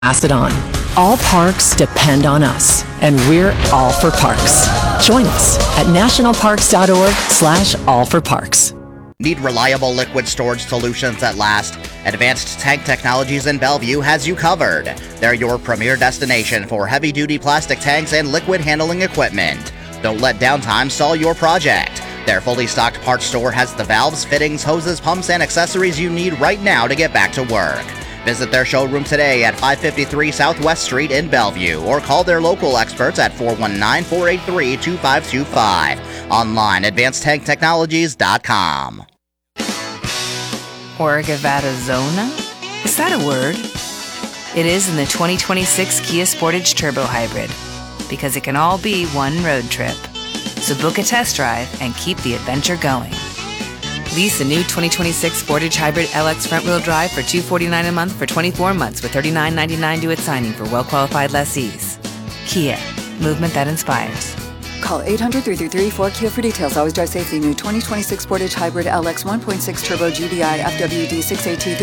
Pass it on. All parks depend on us, and we're all for parks. Join us at nationalparks.org/allforparks. Need reliable liquid storage solutions at last? Advanced Tank Technologies in Bellevue has you covered. They're your premier destination for heavy-duty plastic tanks and liquid handling equipment. Don't let downtime stall your project. Their fully stocked parts store has the valves, fittings, hoses, pumps, and accessories you need right now to get back to work. Visit their showroom today at 553 Southwest Street in Bellevue or call their local experts at 419-483-2525. Online, advancedtanktechnologies.com. Orgavattazona? Is that a word? It is in the 2026 Kia Sportage Turbo Hybrid, because it can all be one road trip. So book a test drive and keep the adventure going. Lease a new 2026 Sportage Hybrid LX front-wheel drive for $249 a month for 24 months with $39.99 due at signing for well-qualified lessees. Kia, movement that inspires. Call 800-333-4KIA for details. Always drive safely. New 2026 Sportage Hybrid LX 1.6 Turbo GDI FWD 6AT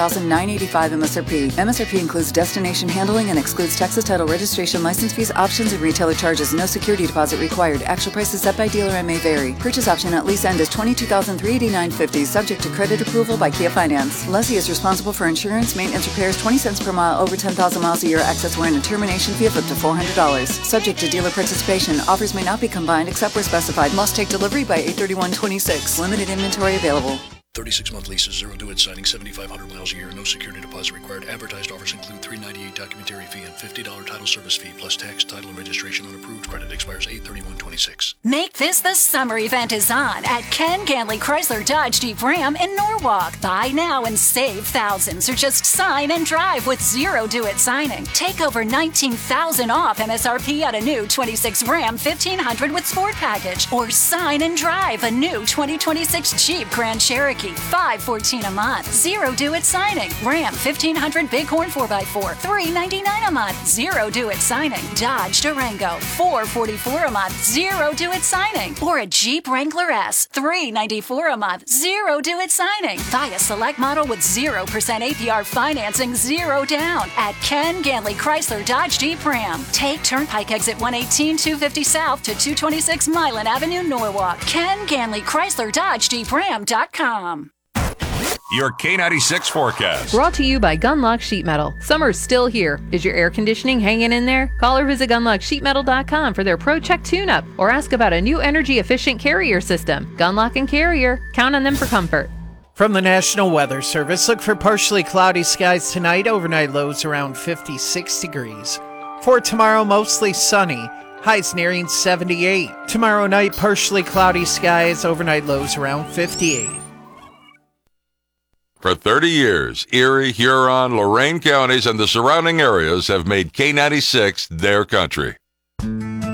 31,985 MSRP. MSRP includes destination handling and excludes Texas title registration, license fees, options, and retailer charges. No security deposit required. Actual prices set by dealer and may vary. Purchase option at lease end is $22,389.50. Subject to credit approval by Kia Finance. Lessee is responsible for insurance, maintenance, repairs, 20 cents per mile over 10,000 miles a year. Excess wear and a termination fee of up to $400. Subject to dealer participation. Offers may not be combined except where specified. Must take delivery by 8/31/26. Limited inventory available. 36-month leases, zero due at signing, 7,500 miles a year, no security deposit required. Advertised offers include $398 documentary fee and $50 title service fee, plus tax, title, and registration on approved credit. Expires 8/31/26. Make this the summer event is on at Ken Ganley Chrysler Dodge Jeep Ram in Norwalk. Buy now and save thousands, or just sign and drive with zero due at signing. Take over $19,000 off MSRP on a new 26 Ram 1500 with Sport Package, or sign and drive a new 2026 Jeep Grand Cherokee, $514 a month, zero due at signing. Ram 1500 Bighorn 4x4, $399 a month, zero due at signing. Dodge Durango, $444 a month, zero due at signing. Or a Jeep Wrangler S, $394 a month, zero due at signing. Buy a select model with 0% APR financing, zero down at Ken Ganley Chrysler Dodge Jeep Ram. Take Turnpike exit 118 250 South to 226 Milan Avenue, Norwalk. Ken Ganley Chrysler Dodge Jeep Ram.com. Your K96 forecast. Brought to you by Gunlock Sheet Metal. Summer's still here. Is your air conditioning hanging in there? Call or visit GunlockSheetMetal.com for their ProCheck tune-up, or ask about a new energy-efficient carrier system. Gunlock and Carrier. Count on them for comfort. From the National Weather Service, look for partially cloudy skies tonight. Overnight lows around 56 degrees. For tomorrow, mostly sunny. Highs nearing 78. Tomorrow night, partially cloudy skies. Overnight lows around 58. For 30 years, Erie, Huron, Lorain counties, and the surrounding areas have made K96 their country.